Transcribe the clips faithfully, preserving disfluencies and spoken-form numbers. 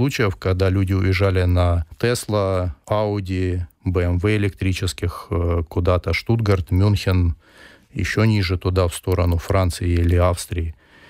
случаев, когда люди уезжали на Tesla, Audi, бэ эм вэ электрических куда-то, Штутгарт, Мюнхен, еще ниже туда, в сторону Франции или Австрии,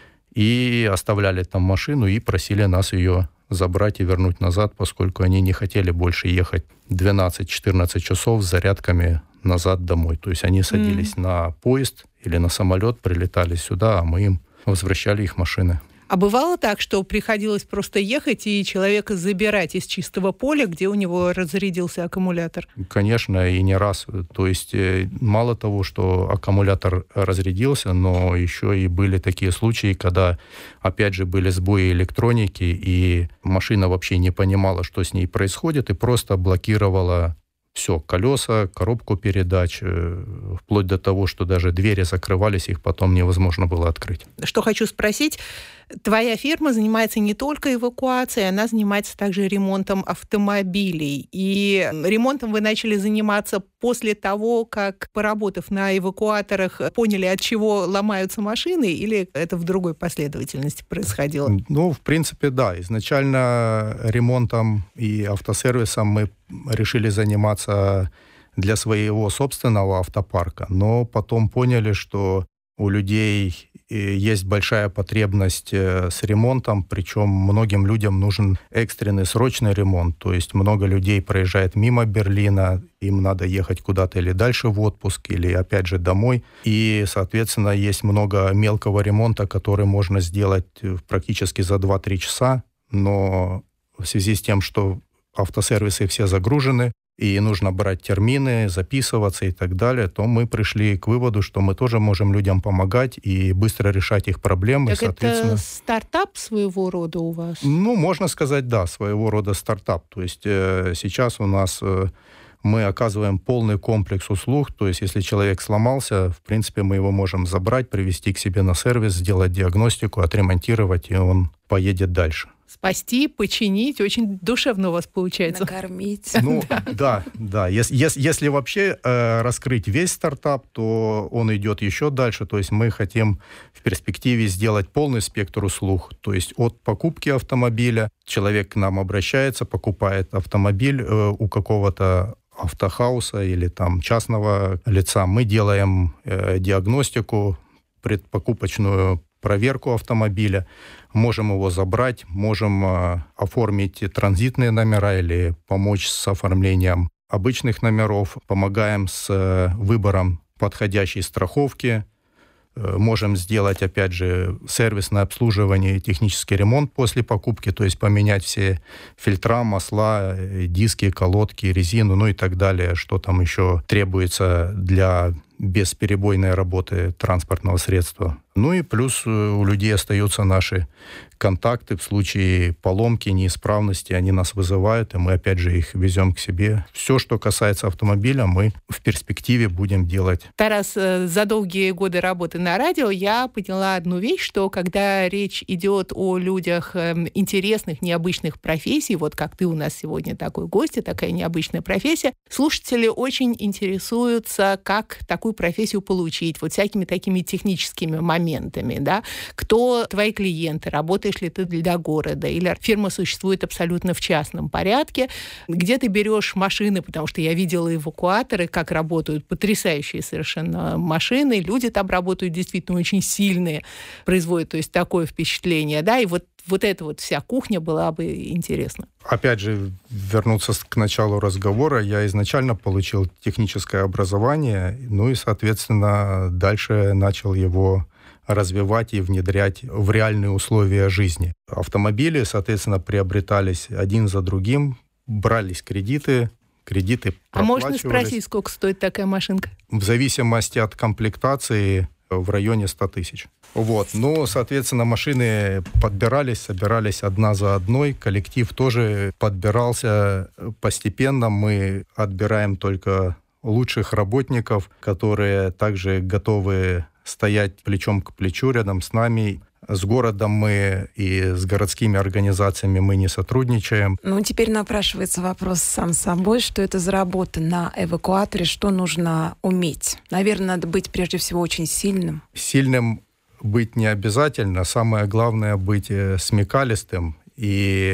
и оставляли там машину и просили нас ее забрать и вернуть назад, поскольку они не хотели больше ехать двенадцать-четырнадцать часов с зарядками назад домой. То есть они садились mm. на поезд или на самолет, прилетали сюда, а мы им возвращали их машины. А бывало так, что приходилось просто ехать и человека забирать из чистого поля, где у него разрядился аккумулятор? Конечно, и не раз. То есть мало того, что аккумулятор разрядился, но еще и были такие случаи, когда, опять же, были сбои электроники, и машина вообще не понимала, что с ней происходит, и просто блокировала все, колеса, коробку передач, вплоть до того, что даже двери закрывались, их потом невозможно было открыть. Что хочу спросить, твоя фирма занимается не только эвакуацией, она занимается также ремонтом автомобилей. И ремонтом вы начали заниматься после того, как, поработав на эвакуаторах, поняли, от чего ломаются машины, или это в другой последовательности происходило? Ну, в принципе, да. Изначально ремонтом и автосервисом мы решили заниматься для своего собственного автопарка, но потом поняли, что у людей есть большая потребность с ремонтом, причем многим людям нужен экстренный срочный ремонт. То есть много людей проезжает мимо Берлина, им надо ехать куда-то или дальше в отпуск, или опять же домой. И, соответственно, есть много мелкого ремонта, который можно сделать практически за два-три часа, но в связи с тем, что автосервисы все загружены, и нужно брать термины, записываться и так далее, то мы пришли к выводу, что мы тоже можем людям помогать и быстро решать их проблемы. Так соответственно, это стартап своего рода у вас? Ну, можно сказать, да, своего рода стартап. То есть э, сейчас у нас э, мы оказываем полный комплекс услуг, то есть если человек сломался, в принципе, мы его можем забрать, привезти к себе на сервис, сделать диагностику, отремонтировать, и он поедет дальше. Спасти, починить. Очень душевно у вас получается. Накормить. Ну, да, да. Если, если, если вообще э, раскрыть весь стартап, то он идет еще дальше. То есть мы хотим в перспективе сделать полный спектр услуг. То есть от покупки автомобиля человек к нам обращается, покупает автомобиль э, у какого-то автохауса или там частного лица. Мы делаем э, диагностику, предпокупочную проверку автомобиля, можем его забрать, можем э, оформить транзитные номера или помочь с оформлением обычных номеров, помогаем с э, выбором подходящей страховки, э, можем сделать, опять же, сервисное обслуживание и технический ремонт после покупки, то есть поменять все фильтра, масла, э, диски, колодки, резину, ну и так далее, что там еще требуется для бесперебойной работы транспортного средства. Ну и плюс у людей остаются наши контакты в случае поломки, неисправности, они нас вызывают, и мы опять же их везем к себе. Все, что касается автомобиля, мы в перспективе будем делать. Тарас, за долгие годы работы на радио я поняла одну вещь, что когда речь идет о людях интересных, необычных профессий, вот как ты у нас сегодня такой гость, такая необычная профессия, слушатели очень интересуются, как такую профессию получить, вот всякими такими техническими моментами, да, кто твои клиенты, работаешь ли ты для города, или фирма существует абсолютно в частном порядке, где ты берешь машины, потому что я видела эвакуаторы, как работают, потрясающие совершенно машины, люди там работают действительно очень сильные, производят, то есть такое впечатление, да, и вот Вот эта вот вся кухня была бы интересна. Опять же, вернуться к началу разговора. Я изначально получил техническое образование, ну и, соответственно, дальше начал его развивать и внедрять в реальные условия жизни. Автомобили, соответственно, приобретались один за другим, брались кредиты, кредиты проплачивались. А можно спросить, сколько стоит такая машинка? В зависимости от комплектации в районе сто тысяч. Вот. Ну, соответственно, машины подбирались, собирались одна за одной. Коллектив тоже подбирался постепенно. Мы отбираем только лучших работников, которые также готовы стоять плечом к плечу рядом с нами. С городом мы и с городскими организациями мы не сотрудничаем. Ну, теперь напрашивается вопрос сам собой, что это за работа на эвакуаторе, что нужно уметь? Наверное, надо быть прежде всего очень сильным. Сильным быть не обязательно. Самое главное быть смекалистым и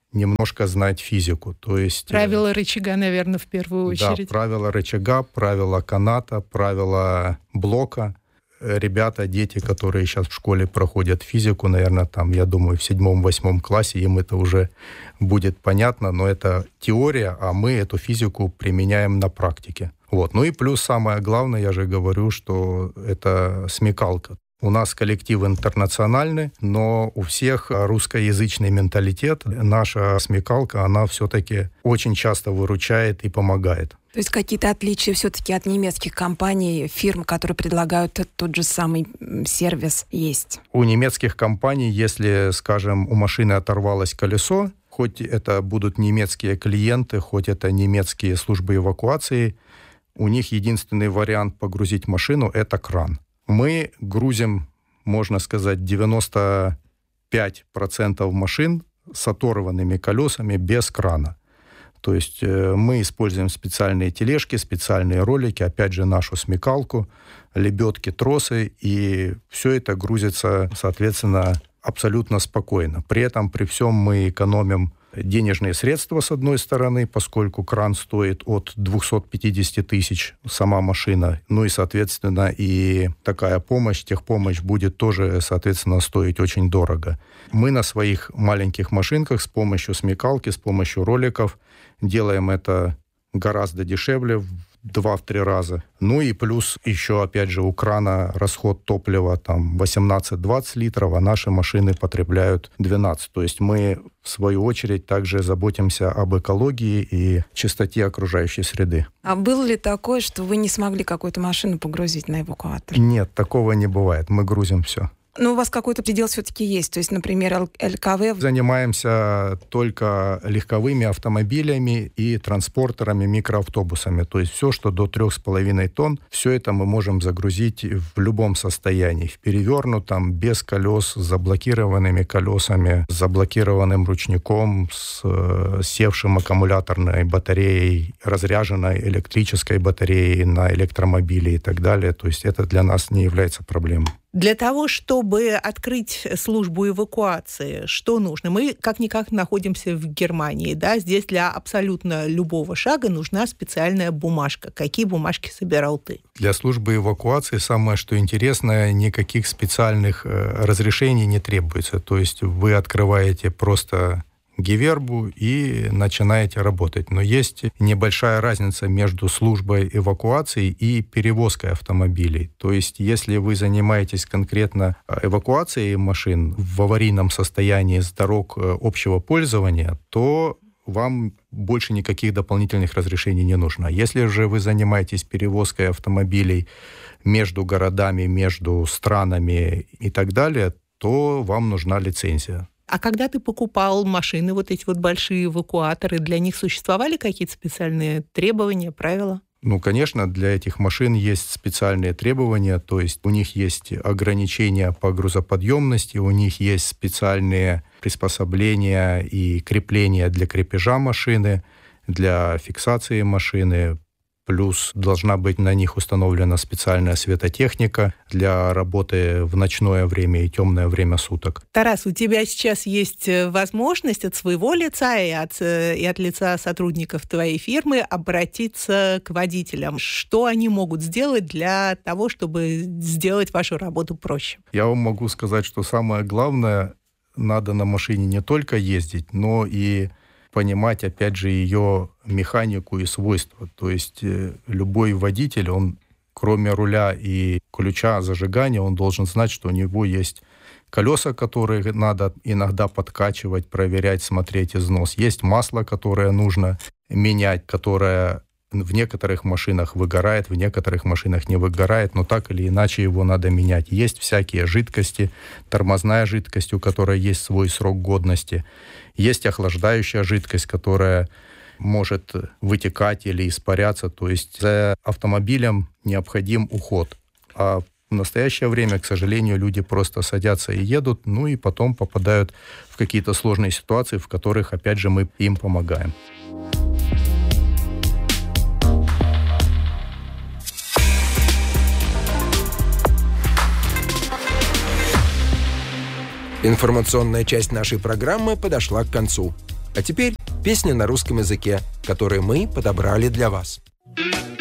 немножко знать физику. То есть, правила рычага, наверное, в первую очередь. Да, правила рычага, правила каната, правила блока. Ребята, дети, которые сейчас в школе проходят физику, наверное, там, я думаю, в седьмом-восьмом классе им это уже будет понятно, но это теория, а мы эту физику применяем на практике. Вот. Ну и плюс самое главное, я же говорю, что это смекалка. У нас коллектив интернациональный, но у всех русскоязычный менталитет. Наша смекалка, она все-таки очень часто выручает и помогает. То есть какие-то отличия все-таки от немецких компаний, фирм, которые предлагают тот же самый сервис, есть? У немецких компаний, если, скажем, у машины оторвалось колесо, хоть это будут немецкие клиенты, хоть это немецкие службы эвакуации, у них единственный вариант погрузить машину – это кран. Мы грузим, можно сказать, девяносто пять процентов машин с оторванными колесами без крана. То есть мы используем специальные тележки, специальные ролики, опять же, нашу смекалку, лебедки, тросы, и все это грузится, соответственно, абсолютно спокойно. При этом, при всем мы экономим денежные средства, с одной стороны, поскольку кран стоит от двести пятьдесят тысяч, сама машина, ну и, соответственно, и такая помощь, техпомощь будет тоже, соответственно, стоить очень дорого. Мы на своих маленьких машинках с помощью смекалки, с помощью роликов делаем это гораздо дешевле, в два-три раза. Ну и плюс еще, опять же, у крана расход топлива там восемнадцать-двадцать литров, а наши машины потребляют двенадцать. То есть мы, в свою очередь, также заботимся об экологии и чистоте окружающей среды. А было ли такое, что вы не смогли какую-то машину погрузить на эвакуатор? Нет, такого не бывает. Мы грузим все. Но у вас какой-то предел все-таки есть. То есть, например, эл ка вэ... Занимаемся только легковыми автомобилями и транспортерами, микроавтобусами. То есть все, что до трех с половиной тонн, все это мы можем загрузить в любом состоянии. В перевернутом, без колес, с заблокированными колесами, с заблокированным ручником, с э, севшим аккумуляторной батареей, разряженной электрической батареей на электромобиле и так далее. То есть это для нас не является проблемой. Для того, чтобы открыть службу эвакуации, что нужно? Мы как-никак находимся в Германии, да, здесь для абсолютно любого шага нужна специальная бумажка. Какие бумажки собирал ты? Для службы эвакуации самое, что интересное, никаких специальных э, разрешений не требуется. То есть вы открываете просто гивербу и начинаете работать. Но есть небольшая разница между службой эвакуации и перевозкой автомобилей. То есть если вы занимаетесь конкретно эвакуацией машин в аварийном состоянии с дорог общего пользования, то вам больше никаких дополнительных разрешений не нужно. Если же вы занимаетесь перевозкой автомобилей между городами, между странами и так далее, то вам нужна лицензия. А когда ты покупал машины, вот эти вот большие эвакуаторы, для них существовали какие-то специальные требования, правила? Ну, конечно, для этих машин есть специальные требования, то есть у них есть ограничения по грузоподъемности, у них есть специальные приспособления и крепления для крепежа машины, для фиксации машины. Плюс должна быть на них установлена специальная светотехника для работы в ночное время и темное время суток. Тарас, у тебя сейчас есть возможность от своего лица и от, и от лица сотрудников твоей фирмы обратиться к водителям. Что они могут сделать для того, чтобы сделать вашу работу проще? Я вам могу сказать, что самое главное, надо на машине не только ездить, но и понимать, опять же, ее механику и свойства. То есть э, любой водитель, он, кроме руля и ключа зажигания, он должен знать, что у него есть колеса, которые надо иногда подкачивать, проверять, смотреть износ. Есть масло, которое нужно менять, которое в некоторых машинах выгорает, в некоторых машинах не выгорает, но так или иначе его надо менять. Есть всякие жидкости, тормозная жидкость, у которой есть свой срок годности. Есть охлаждающая жидкость, которая может вытекать или испаряться. То есть за автомобилем необходим уход. А в настоящее время, к сожалению, люди просто садятся и едут, ну и потом попадают в какие-то сложные ситуации, в которых, опять же, мы им помогаем. Информационная часть нашей программы подошла к концу. А теперь песня на русском языке, которую мы подобрали для вас.